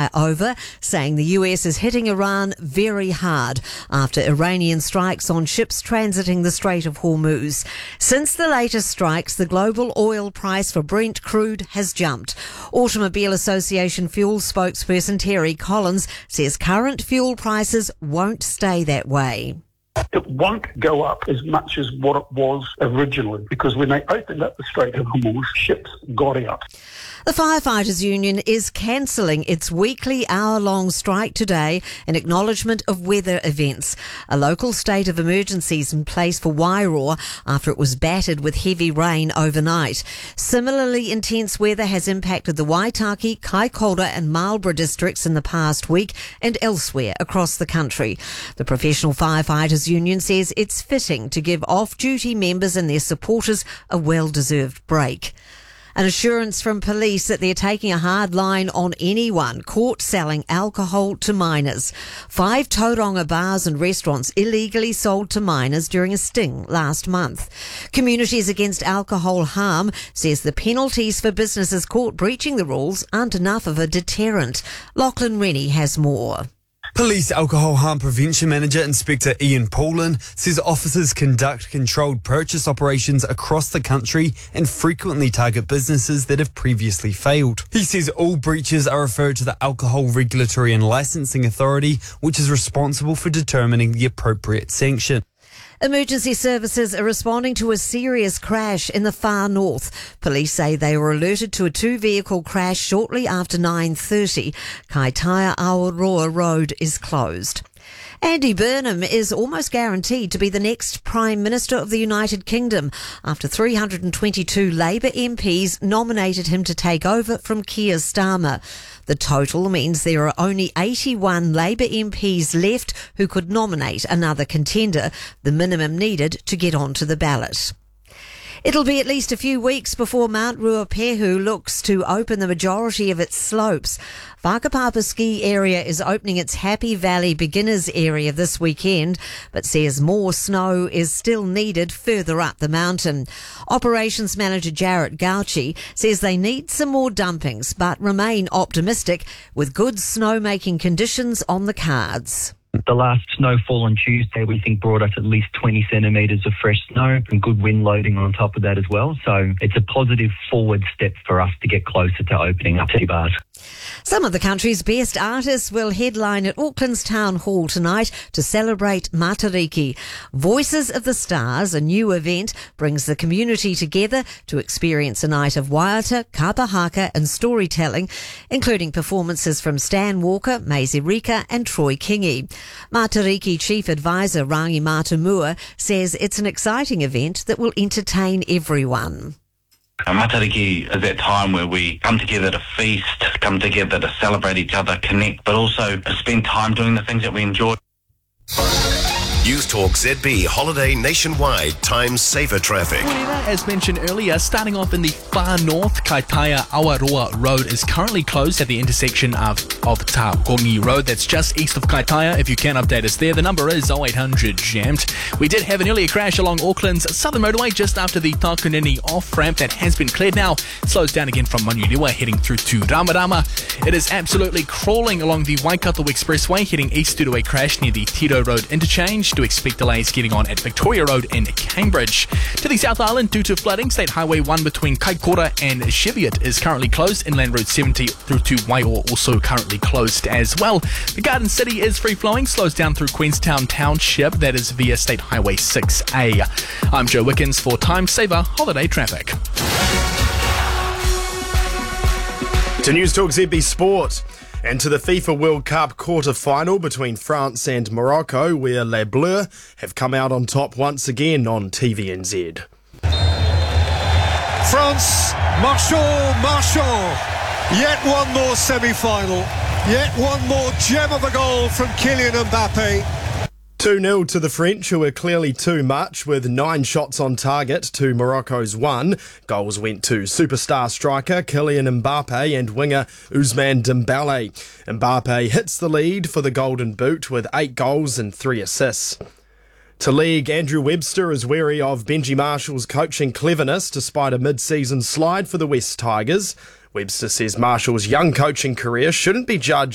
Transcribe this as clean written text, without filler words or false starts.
over, saying the US is hitting Iran very hard after Iranian strikes on ships transiting the Strait of Hormuz. Since the latest strikes, the global oil price for Brent crude has jumped. Automobile Association fuel spokesperson Terry Collins says current fuel prices won't stay that way. It won't go up as much as what it was originally, because when they opened up the Strait of Hormuz, ships got out. The Firefighters Union is cancelling its weekly hour-long strike today in acknowledgement of weather events. A local state of emergency is in place for Wairoa after it was battered with heavy rain overnight. Similarly intense weather has impacted the Waitaki, Kaikoura and Marlborough districts in the past week and elsewhere across the country. The Professional Firefighters Union says it's fitting to give off-duty members and their supporters a well-deserved break. An assurance from police that they're taking a hard line on anyone caught selling alcohol to minors. 5 Tauranga bars and restaurants illegally sold to minors during a sting last month. Communities Against Alcohol Harm says the penalties for businesses caught breaching the rules aren't enough of a deterrent. Lachlan Rennie has more. Police Alcohol Harm Prevention Manager Inspector Ian Paulin says officers conduct controlled purchase operations across the country and frequently target businesses that have previously failed. He says all breaches are referred to the Alcohol Regulatory and Licensing Authority, which is responsible for determining the appropriate sanction. Emergency services are responding to a serious crash in the far north. Police say they were alerted to a 2-vehicle crash shortly after 9:30. Kaitaia Awaroa Road is closed. Andy Burnham is almost guaranteed to be the next Prime Minister of the United Kingdom after 322 Labour MPs nominated him to take over from Keir Starmer. The total means there are only 81 Labour MPs left who could nominate another contender, the minimum needed to get onto the ballot. It'll be at least a few weeks before Mount Ruapehu looks to open the majority of its slopes. Whakapapa Ski Area is opening its Happy Valley Beginners Area this weekend, but says more snow is still needed further up the mountain. Operations Manager Jarrett Gauchi says they need some more dumpings, but remain optimistic with good snowmaking conditions on the cards. The last snowfall on Tuesday, we think, brought us at least 20 centimetres of fresh snow and good wind loading on top of that as well. So it's a positive forward step for us to get closer to opening up ski bars. Some of the country's best artists will headline at Auckland's Town Hall tonight to celebrate Matariki. Voices of the Stars, a new event, brings the community together to experience a night of waiata, kapahaka and storytelling, including performances from Stan Walker, Maisie Rika and Troy Kingi. Matariki Chief Advisor Rangi Matamua says it's an exciting event that will entertain everyone. Matariki is that time where we come together to feast, come together to celebrate each other, connect, but also spend time doing the things that we enjoy. News Talk ZB Holiday Nationwide Time Saver Traffic. As mentioned earlier, starting off in the far north, Kaitaia Awaroa Road is currently closed at the intersection of Takongi Road. That's just east of Kaitaia. If you can update us there, the number is 0800 jammed. We did have an earlier crash along Auckland's Southern Motorway just after the Takanini off-ramp that has been cleared now. Slows down again from Manurewa heading through to Ramarama. It is absolutely crawling along the Waikato Expressway heading east due to a crash near the Tito Road interchange. Do expect delays getting on at Victoria Road in Cambridge. To the South Island due to flooding, State Highway 1 between Kaikoura and Cheviot is currently closed. Inland Road 70 through to Wairoa also currently closed as well. The Garden City is free-flowing, slows down through Queenstown Township. That is via State Highway 6A. I'm Joe Wickens for Time Saver Holiday Traffic. To News Talk ZB Sport. And to the FIFA World Cup quarter-final between France and Morocco, where Les Bleus have come out on top once again on TVNZ. France, Marchand. Yet one more semi-final. Yet one more gem of a goal from Kylian Mbappe. 2-0 to the French, who were clearly too much, with 9 shots on target to Morocco's 1. Goals went to superstar striker Kylian Mbappe and winger Ousmane Dembele. Mbappe hits the lead for the Golden Boot with 8 goals and 3 assists. To league, Andrew Webster is wary of Benji Marshall's coaching cleverness despite a mid-season slide for the West Tigers. Webster says Marshall's young coaching career shouldn't be judged